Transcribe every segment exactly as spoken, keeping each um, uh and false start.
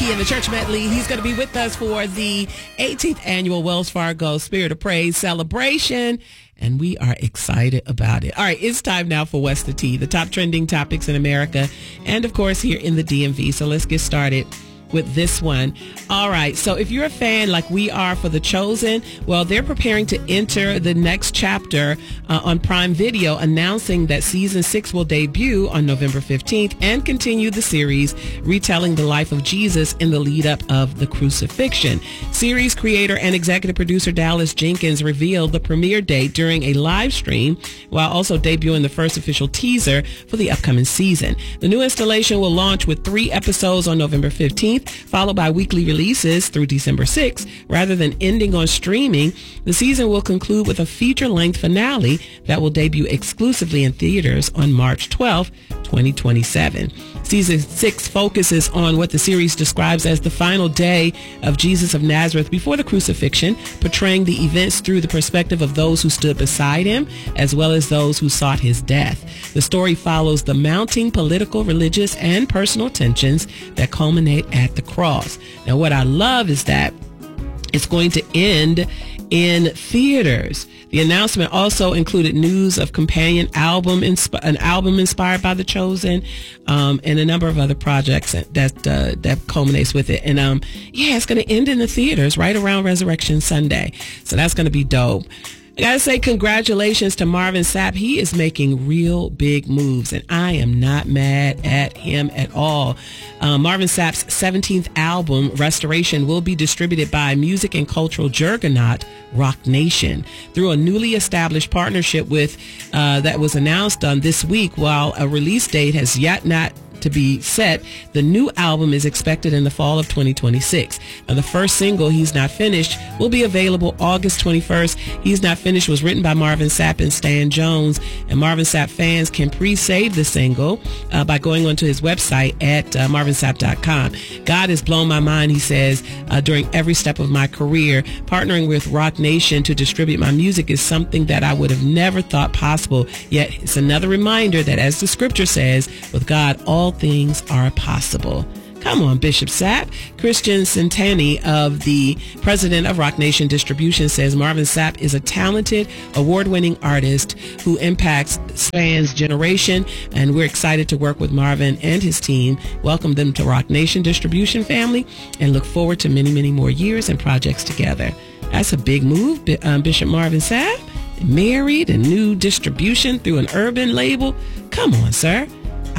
Ricky and the Church Medley. He's going to be with us for the eighteenth annual Wells Fargo Spirit of Praise celebration, and we are excited about it. All right, it's time now for What's the Tea, the top trending topics in America and, of course, here in the D M V. So let's get started with this one. All right, so if you're a fan like we are for The Chosen, well, they're preparing to enter the next chapter uh, on Prime Video, announcing that season six will debut on November fifteenth and continue the series retelling the life of Jesus in the lead up of the crucifixion. Series creator and executive producer Dallas Jenkins revealed the premiere date during a live stream, while also debuting the first official teaser for the upcoming season. The new installation will launch with three episodes on November fifteenth, followed by weekly releases through December sixth. Rather than ending on streaming, the season will conclude with a feature-length finale that will debut exclusively in theaters on March twelfth, twenty twenty-seven. Season six focuses on what the series describes as the final day of Jesus of Nazareth before the crucifixion, portraying the events through the perspective of those who stood beside him, as well as those who sought his death. The story follows the mounting political, religious, and personal tensions that culminate at the cross. Now, what I love is that it's going to end in theaters. The announcement also included news of companion album, insp- an album inspired by The Chosen, um, and a number of other projects that uh, that culminates with it. And um, yeah, it's going to end in the theaters right around Resurrection Sunday. So that's going to be dope. I gotta say congratulations to Marvin Sapp. He is making real big moves, and I am not mad at him at all. Uh, Marvin Sapp's seventeenth album, Restoration, will be distributed by music and cultural juggernaut Roc Nation through a newly established partnership with uh, that was announced on this week. While a release date has yet not to be set, the new album is expected in the fall of twenty twenty-six. Now, the first single, He's Not Finished, will be available August twenty-first. He's Not Finished was written by Marvin Sapp and Stan Jones, and Marvin Sapp fans can pre-save the single uh, by going onto his website at uh, marvin sapp dot com. God has blown my mind, he says, uh, during every step of my career. Partnering with Roc Nation to distribute my music is something that I would have never thought possible, yet it's another reminder that, as the scripture says, with God all things are possible. Come on, Bishop Sapp. Christian Centani, of the president of Roc Nation Distribution, says Marvin Sapp is a talented, award-winning artist who impacts spans generation, and we're excited to work with Marvin and his team, welcome them to Roc Nation Distribution family, and look forward to many, many more years and projects together. That's a big move, um, Bishop Marvin Sapp. Married, a new distribution through an urban label. Come on, sir.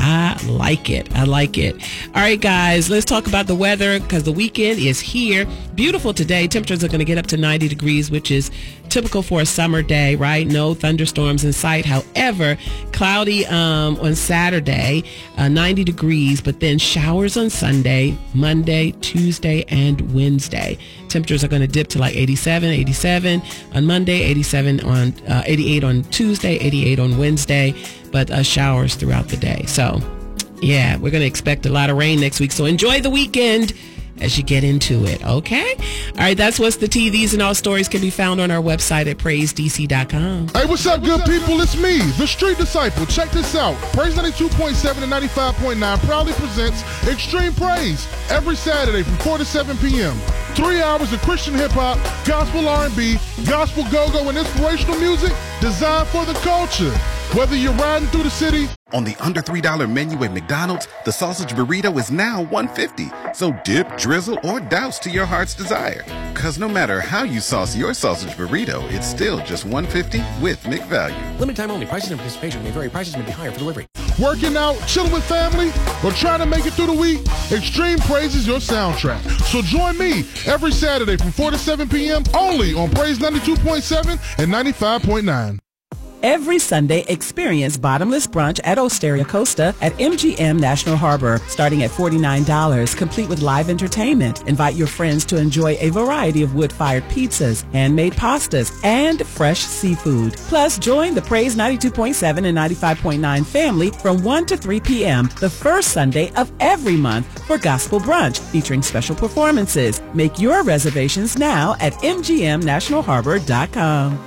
I like it. I like it. All right, guys, let's talk about the weather because the weekend is here. Beautiful today. Temperatures are going to get up to ninety degrees, which is typical for a summer day, right? No thunderstorms in sight. However, cloudy um, on Saturday, uh, ninety degrees, but then showers on Sunday, Monday, Tuesday, and Wednesday. Temperatures are going to dip to like eighty-seven, eighty-seven on Monday, eighty-seven on uh, eighty-eight on Tuesday, eighty-eight on Wednesday, but uh, showers throughout the day. So, yeah, we're going to expect a lot of rain next week. So enjoy the weekend as you get into it, okay? All right, that's What's the Tea. These and all stories can be found on our website at praise d c dot com. Hey, what's up, good people? It's me, the Street Disciple. Check this out. Praise ninety-two point seven and ninety-five point nine proudly presents Extreme Praise every Saturday from four to seven p.m. Three hours of Christian hip-hop, gospel R and B, gospel go-go, and inspirational music designed for the culture. Whether you're riding through the city. On the under three dollar menu at McDonald's, the sausage burrito is now one fifty. So dip, drizzle, or douse to your heart's desire. Because no matter how you sauce your sausage burrito, it's still just one fifty with McValue. Limited time only. Prices and participation may vary. Prices may be higher for delivery. Working out, chilling with family, or trying to make it through the week? Extreme Praise is your soundtrack. So join me every Saturday from four to seven p.m. only on Praise ninety-two point seven and ninety-five point nine. Every Sunday, experience bottomless brunch at Osteria Costa at M G M National Harbor, starting at forty-nine dollars, complete with live entertainment. Invite your friends to enjoy a variety of wood-fired pizzas, handmade pastas, and fresh seafood. Plus, join the Praise ninety-two point seven and ninety-five point nine family from one to three p.m. the first Sunday of every month for Gospel Brunch, featuring special performances. Make your reservations now at m g m national harbor dot com.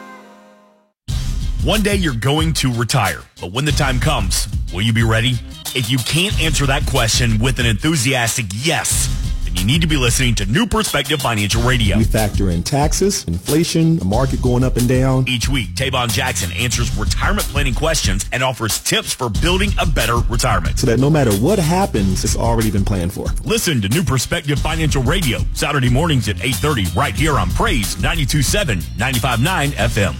One day you're going to retire, but when the time comes, will you be ready? If you can't answer that question with an enthusiastic yes, then you need to be listening to New Perspective Financial Radio. We factor in taxes, inflation, the market going up and down. Each week, Tavon Jackson answers retirement planning questions and offers tips for building a better retirement. So that no matter what happens, it's already been planned for. Listen to New Perspective Financial Radio, Saturday mornings at eight thirty, right here on Praise ninety-two point seven, ninety-five point nine F M.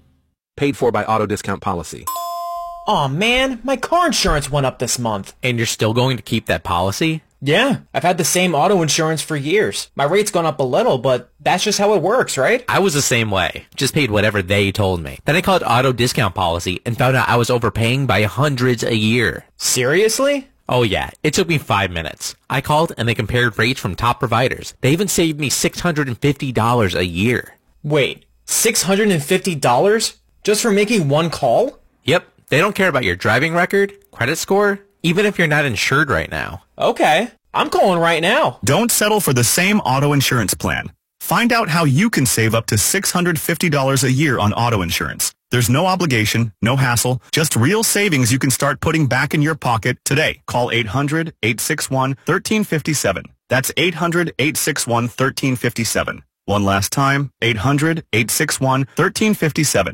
Paid for by Auto Discount Policy. Aw, man, my car insurance went up this month. And you're still going to keep that policy? Yeah, I've had the same auto insurance for years. My rate's gone up a little, but that's just how it works, right? I was the same way. Just paid whatever they told me. Then I called Auto Discount Policy and found out I was overpaying by hundreds a year. Seriously? Oh yeah, it took me five minutes. I called and they compared rates from top providers. They even saved me six hundred fifty dollars a year. Wait, six hundred fifty dollars? Just for making one call? Yep, they don't care about your driving record, credit score, even if you're not insured right now. Okay, I'm calling right now. Don't settle for the same auto insurance plan. Find out how you can save up to six hundred fifty dollars a year on auto insurance. There's no obligation, no hassle, just real savings you can start putting back in your pocket today. Call eight hundred, eight six one, one three five seven. That's eight hundred, eight six one, one three five seven. One last time, eight hundred, eight six one, one three five seven.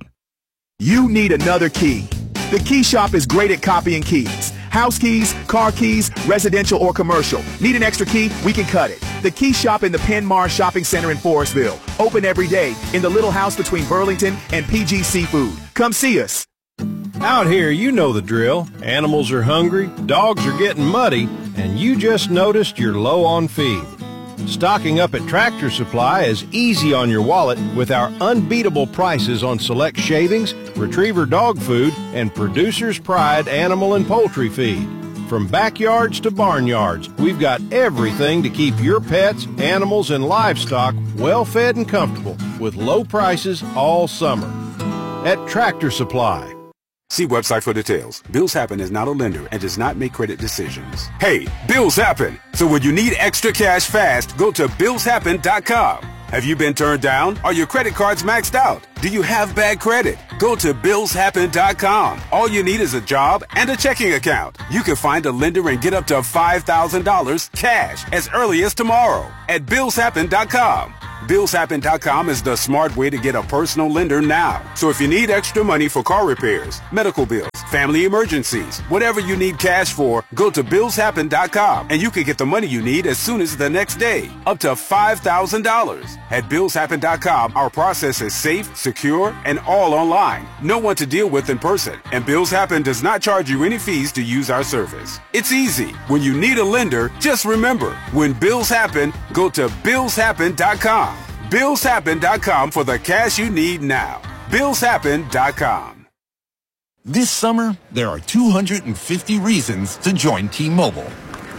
You need another key. The Key Shop is great at copying keys. House keys, car keys, residential or commercial. Need an extra key? We can cut it. The Key Shop in the Penn Mars Shopping Center in Forestville. Open every day in the little house between Burlington and P G Seafood. Come see us. Out here, you know the drill. Animals are hungry, dogs are getting muddy, and you just noticed you're low on feed. Stocking up at Tractor Supply is easy on your wallet with our unbeatable prices on select shavings, retriever dog food, and Producer's Pride animal and poultry feed. From backyards to barnyards, we've got everything to keep your pets, animals, and livestock well fed and comfortable with low prices all summer. At Tractor Supply. See website for details. Bills Happen is not a lender and does not make credit decisions. Hey, bills happen. So when you need extra cash fast, go to bills happen dot com. Have you been turned down? Are your credit cards maxed out? Do you have bad credit? Go to bills happen dot com. All you need is a job and a checking account. You can find a lender and get up to five thousand dollars cash as early as tomorrow at bills happen dot com. bills happen dot com is the smart way to get a personal lender now. So if you need extra money for car repairs, medical bills, family emergencies, whatever you need cash for, go to bills happen dot com and you can get the money you need as soon as the next day, up to five thousand dollars. At bills happen dot com, our process is safe, secure, and all online. No one to deal with in person, and Bills Happen does not charge you any fees to use our service. It's easy. When you need a lender, just remember, when bills happen, go to bills happen dot com. bills happen dot com for the cash you need now. bills happen dot com. This summer, there are two hundred fifty reasons to join T-Mobile.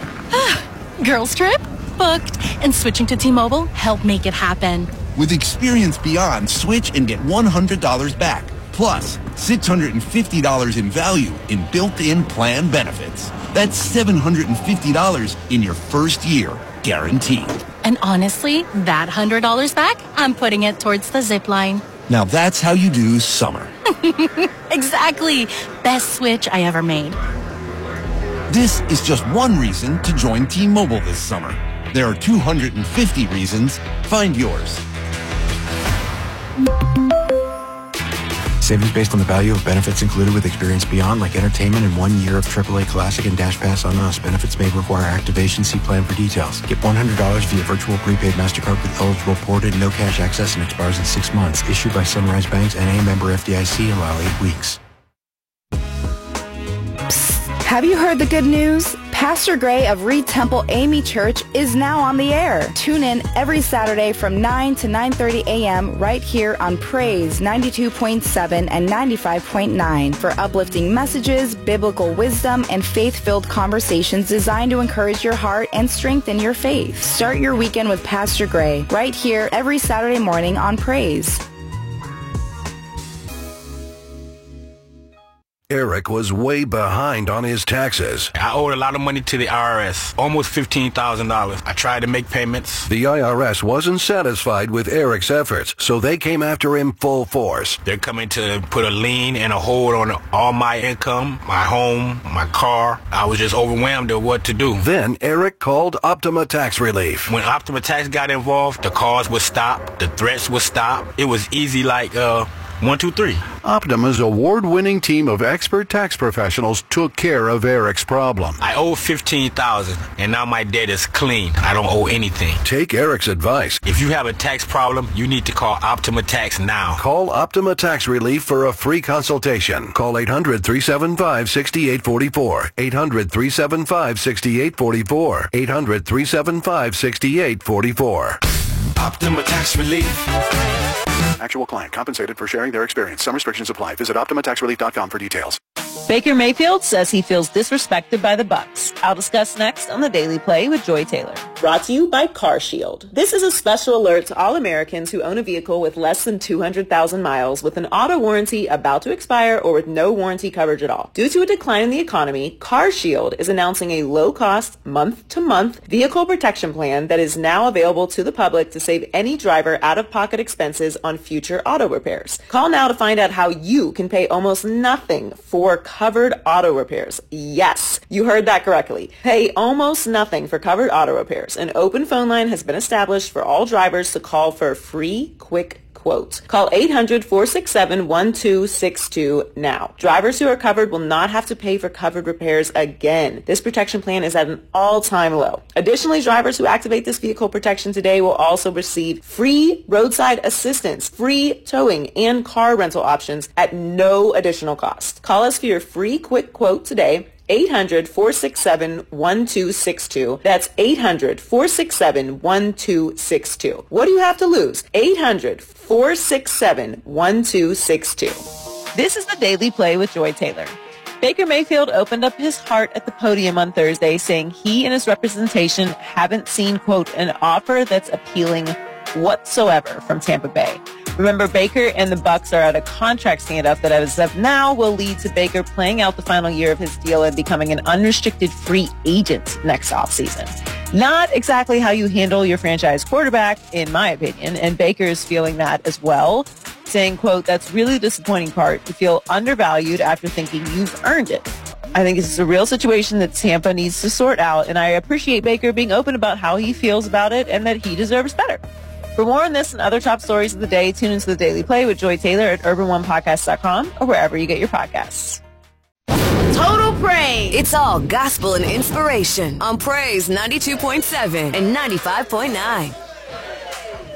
Girls trip? Booked. And switching to T-Mobile helped make it happen. With Experience Beyond, switch and get one hundred dollars back. Plus, six hundred fifty dollars in value in built-in plan benefits. That's seven hundred fifty dollars in your first year, guaranteed. And honestly, that one hundred dollars back, I'm putting it towards the zip line. Now that's how you do summer. Exactly. Best switch I ever made. This is just one reason to join T-Mobile this summer. There are two hundred fifty reasons. Find yours. Savings based on the value of benefits included with Experience Beyond, like entertainment and one year of triple A Classic and Dash Pass on us. Benefits may require activation. See plan for details. Get one hundred dollars via virtual prepaid MasterCard with eligible ported no cash access and expires in six months. Issued by Sunrise Banks and a member F D I C. Allow eight weeks. Have you heard the good news? Pastor Gray of Reed Temple A M E Church is now on the air. Tune in every Saturday from nine to nine thirty a.m. right here on Praise ninety-two point seven and ninety-five point nine for uplifting messages, biblical wisdom, and faith-filled conversations designed to encourage your heart and strengthen your faith. Start your weekend with Pastor Gray right here every Saturday morning on Praise. Eric was way behind on his taxes. I owed a lot of money to the I R S, almost fifteen thousand dollars. I tried to make payments. The I R S wasn't satisfied with Eric's efforts, so they came after him full force. They're coming to put a lien and a hold on all my income, my home, my car. I was just overwhelmed at what to do. Then Eric called Optima Tax Relief. When Optima Tax got involved, the calls would stop, the threats would stop. It was easy like, uh, one, two, three. Optima's award-winning team of expert tax professionals took care of Eric's problem. I owe fifteen thousand dollars, and now my debt is clean. I don't owe anything. Take Eric's advice. If you have a tax problem, you need to call Optima Tax now. Call Optima Tax Relief for a free consultation. Call eight hundred, three seven five, six eight four four. eight hundred, three seven five, six eight four four. eight hundred, three seven five, six eight four four. Optima Tax Relief. Actual client compensated for sharing their experience. Some restrictions apply. Visit Optima Tax Relief dot com for details. Baker Mayfield says he feels disrespected by the Bucs. I'll discuss next on The Daily Play with Joy Taylor. Brought to you by CarShield. This is a special alert to all Americans who own a vehicle with less than two hundred thousand miles with an auto warranty about to expire or with no warranty coverage at all. Due to a decline in the economy, CarShield is announcing a low-cost, month-to-month vehicle protection plan that is now available to the public to save any driver out-of-pocket expenses on future auto repairs. Call now to find out how you can pay almost nothing for covered auto repairs. Yes, you heard that correctly. Pay almost nothing for covered auto repairs. An open phone line has been established for all drivers to call for a free, quick quote. Call eight hundred, four six seven, one two six two now. Drivers who are covered will not have to pay for covered repairs again. This protection plan is at an all-time low. Additionally, drivers who activate this vehicle protection today will also receive free roadside assistance, free towing, and car rental options at no additional cost. Call us for your free quick quote today. eight hundred, four six seven, one two six two. That's eight hundred, four six seven, one two six two. What do you have to lose? eight hundred, four six seven, one two six two. This is The Daily Play with Joy Taylor. Baker Mayfield opened up his heart at the podium on Thursday, saying he and his representation haven't seen, quote, an offer that's appealing whatsoever from Tampa Bay. Remember, Baker and the Bucs are at a contract standoff that as of now will lead to Baker playing out the final year of his deal and becoming an unrestricted free agent next offseason. Not exactly how you handle your franchise quarterback, in my opinion, and Baker is feeling that as well, saying, quote, that's really the disappointing part, to feel undervalued after thinking you've earned it. I think it's a real situation that Tampa needs to sort out, and I appreciate Baker being open about how he feels about it and that he deserves better. For more on this and other top stories of the day, tune into The Daily Play with Joy Taylor at urban one podcast dot com or wherever you get your podcasts. Total Praise. It's all gospel and inspiration on Praise ninety-two point seven and ninety-five point nine.